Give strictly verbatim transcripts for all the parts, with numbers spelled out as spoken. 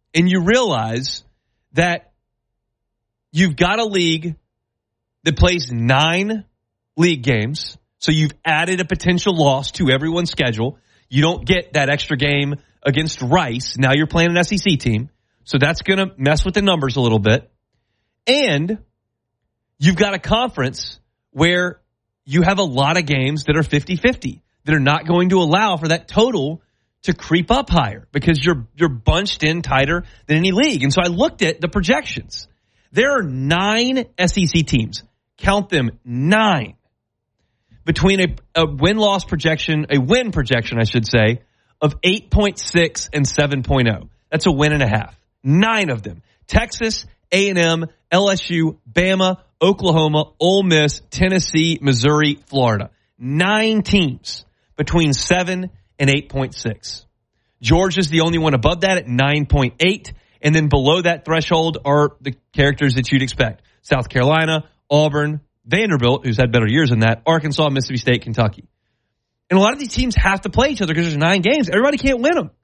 and you realize that you've got a league that plays nine league games, so you've added a potential loss to everyone's schedule. You don't get that extra game against Rice. Now you're playing an S E C team, so that's going to mess with the numbers a little bit. And you've got a conference where you have a lot of games that are fifty-fifty, that are not going to allow for that total to creep up higher because you're you're bunched in tighter than any league. And so I looked at the projections. There are nine S E C teams. Count them, nine. Between a, a win-loss projection, a win projection, I should say, of eight point six and seven point oh. That's a win and a half. Nine of them. Texas, A and M, L S U, Bama, Oklahoma, Ole Miss, Tennessee, Missouri, Florida. Nine teams between seven and eight point six. Georgia's the only one above that at nine point eight. And then below that threshold are the characters that you'd expect. South Carolina, Auburn, Vanderbilt, who's had better years than that, Arkansas, Mississippi State, Kentucky. And a lot of these teams have to play each other because there's nine games. Everybody can't win them.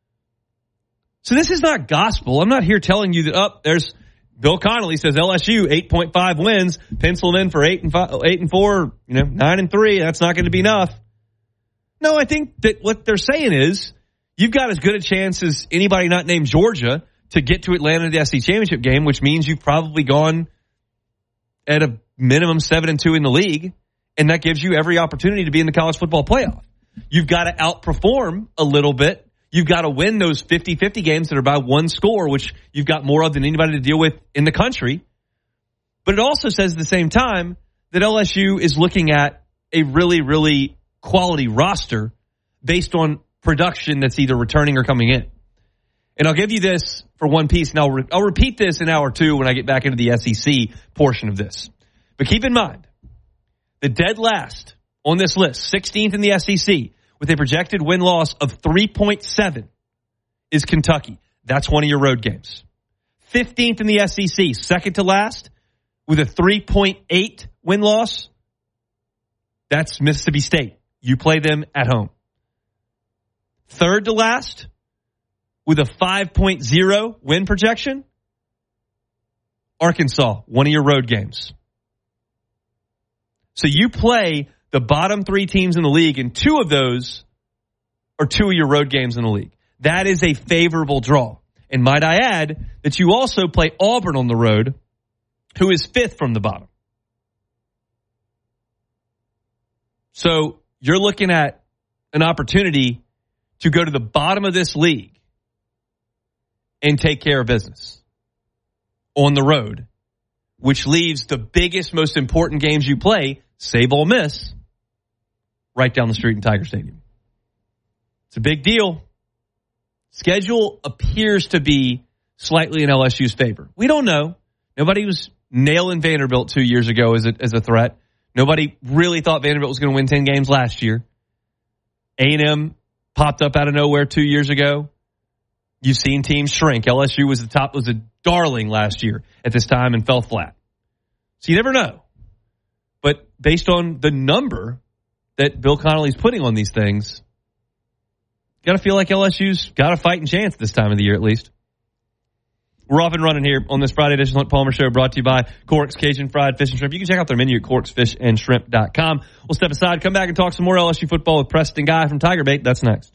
So this is not gospel. I'm not here telling you that, oh, there's Bill Connolly says L S U, eight point five wins, pencil them in for eight and five, eight and four, you know, nine and three. That's not going to be enough. No, I think that what they're saying is you've got as good a chance as anybody not named Georgia to get to Atlanta in the S E C championship game, which means you've probably gone at a minimum seven and two in the league, and that gives you every opportunity to be in the college football playoff. You've got to outperform a little bit. You've got to win those fifty-fifty games that are by one score, which you've got more of than anybody to deal with in the country. But it also says at the same time that L S U is looking at a really, really quality roster based on production that's either returning or coming in. And I'll give you this for one piece, and I'll, re- I'll repeat this in hour two when I get back into the S E C portion of this. But keep in mind, the dead last on this list, sixteenth in the S E C, with a projected win-loss of three point seven, is Kentucky. That's one of your road games. fifteenth in the S E C, second to last, with a three point eight win-loss, that's Mississippi State. You play them at home. Third to last, with a five point oh win projection, Arkansas, one of your road games. So you play the bottom three teams in the league, and two of those are two of your road games in the league. That is a favorable draw. And might I add that you also play Auburn on the road, who is fifth from the bottom. So you're looking at an opportunity to go to the bottom of this league and take care of business on the road, which leaves the biggest, most important games you play, save Ole Miss, right down the street in Tiger Stadium. It's a big deal. Schedule appears to be slightly in L S U's favor. We don't know. Nobody was nailing Vanderbilt two years ago as a, as a threat. Nobody really thought Vanderbilt was going to win ten games last year. A and M popped up out of nowhere two years ago. You've seen teams shrink. L S U was the top, was a darling last year at this time and fell flat. So you never know. But based on the number that Bill Connolly's putting on these things, got to feel like L S U's got a fighting chance this time of the year at least. We're off and running here on this Friday edition of the Palmer Show, brought to you by Cork's Cajun Fried Fish and Shrimp. You can check out their menu at corks fish and shrimp dot com. We'll step aside, come back and talk some more L S U football with Preston Guy from Tiger Bait. That's next.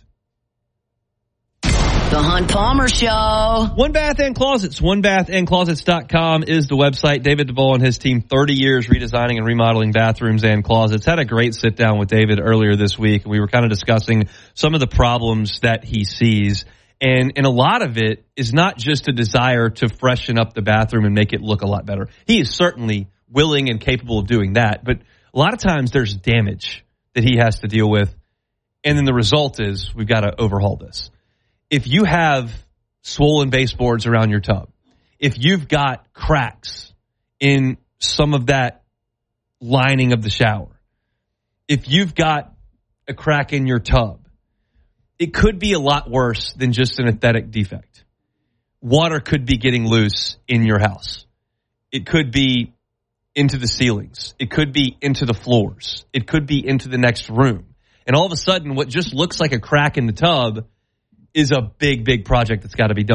The Hunt Palmer Show. One Bath and Closets. one bath and closets dot com is the website. David Duvall and his team, thirty years redesigning and remodeling bathrooms and closets. Had a great sit down with David earlier this week. We were kind of discussing some of the problems that he sees. And, and a lot of it is not just a desire to freshen up the bathroom and make it look a lot better. He is certainly willing and capable of doing that. But a lot of times there's damage that he has to deal with. And then the result is we've got to overhaul this. If you have swollen baseboards around your tub, if you've got cracks in some of that lining of the shower, if you've got a crack in your tub, it could be a lot worse than just an aesthetic defect. Water could be getting loose in your house. It could be into the ceilings. It could be into the floors. It could be into the next room. And all of a sudden, what just looks like a crack in the tub is a big, big project that's got to be done.